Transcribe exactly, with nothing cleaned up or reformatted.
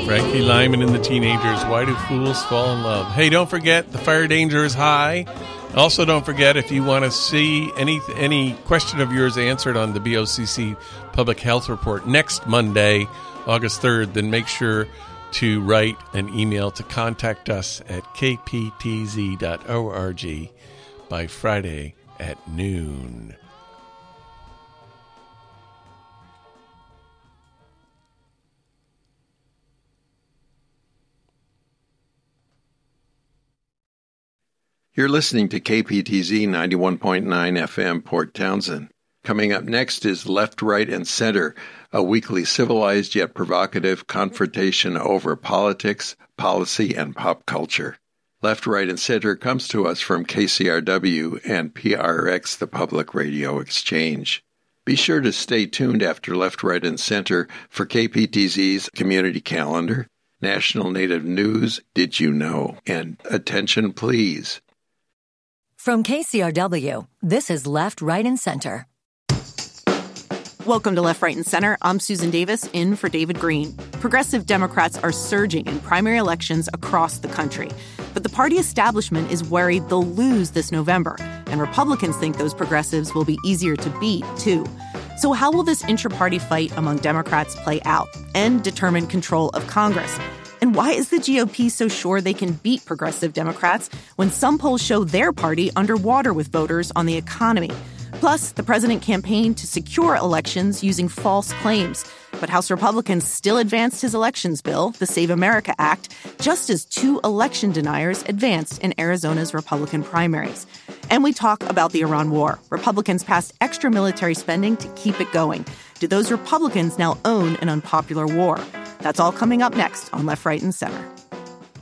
Frankie Lyman and the Teenagers, Why Do Fools Fall in Love? Hey, don't forget, the fire danger is high. Also, don't forget, if you want to see any any question of yours answered on the B O C C Public Health Report next Monday, August third, then make sure to write an email to contact us at k p t z dot org by Friday at noon. You're listening to K P T Z ninety-one point nine F M Port Townsend. Coming up next is Left, Right, and Center, a weekly civilized yet provocative confrontation over politics, policy, and pop culture. Left, Right, and Center comes to us from K C R W and P R X, the Public Radio Exchange. Be sure to stay tuned after Left, Right, and Center for K P T Z's Community Calendar, National Native News, Did You Know, and Attention Please. From K C R W, this is Left, Right, and Center. Welcome to Left, Right, and Center. I'm Susan Davis, in for David Green. Progressive Democrats are surging in primary elections across the country. But the party establishment is worried they'll lose this November. And Republicans think those progressives will be easier to beat, too. So how will this inter-party fight among Democrats play out and determine control of Congress? And why is the G O P so sure they can beat progressive Democrats when some polls show their party underwater with voters on the economy? Plus, the president campaigned to secure elections using false claims. But House Republicans still advanced his elections bill, the Save America Act, just as two election deniers advanced in Arizona's Republican primaries. And we talk about the Iran war. Republicans passed extra military spending to keep it going. Do those Republicans now own an unpopular war? That's all coming up next on Left, Right, and Center.